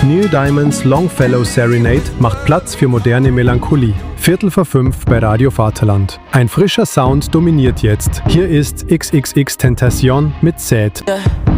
Neil Diamonds Longfellow Serenade macht Platz für moderne Melancholie. 4:45 bei Radio Vaterland. Ein frischer Sound dominiert jetzt. Hier ist XXXTentacion mit Sad.